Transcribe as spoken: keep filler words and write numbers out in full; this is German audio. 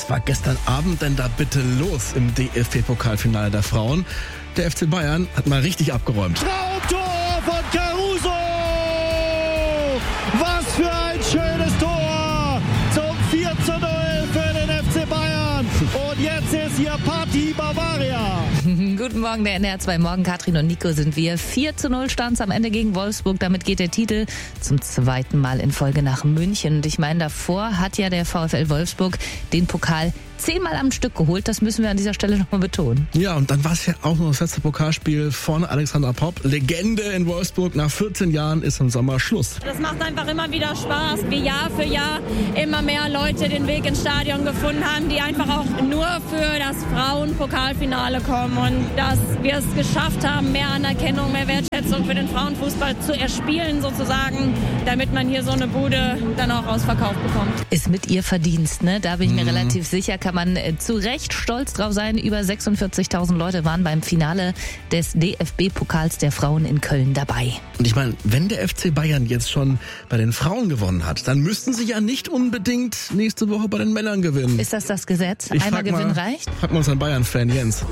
Was war gestern Abend denn da bitte los im D F B-Pokalfinale der Frauen? Der F C Bayern hat mal richtig abgeräumt. Traumtor von Caruso! Was für ein schönes Tor zum vier zu null für den F C Bayern. Und jetzt ist hier Party Bavaria. Guten Morgen, der N D R zwei Morgen. Katrin und Nico sind wir. vier zu null stand's am Ende gegen Wolfsburg. Damit geht der Titel zum zweiten Mal in Folge nach München. Und ich meine, davor hat ja der VfL Wolfsburg den Pokal zehnmal am Stück geholt. Das müssen wir an dieser Stelle nochmal betonen. Ja, und dann war es ja auch noch das letzte Pokalspiel von Alexandra Popp. Legende in Wolfsburg. Nach vierzehn Jahren ist im Sommer Schluss. Das macht einfach immer wieder Spaß, wie Jahr für Jahr immer mehr Leute den Weg ins Stadion gefunden haben, die einfach auch nur für das Frauenpokalfinale kommen und dass wir es geschafft haben, mehr Anerkennung, mehr Wertschätzung für den Frauenfußball zu erspielen sozusagen, damit man hier so eine Bude dann auch ausverkauft bekommt. Ist mit ihr Verdienst, ne? Da bin ich mir Mhm. relativ sicher, kann man äh, zu Recht stolz drauf sein. Über sechsundvierzigtausend Leute waren beim Finale des D F B-Pokals der Frauen in Köln dabei. Und ich meine, wenn der F C Bayern jetzt schon bei den Frauen gewonnen hat, dann müssten sie ja nicht unbedingt nächste Woche bei den Männern gewinnen. Ist das das Gesetz? Ich Einmal frag Gewinn mal, reicht? Frag mal unseren Bayern-Fan Jens.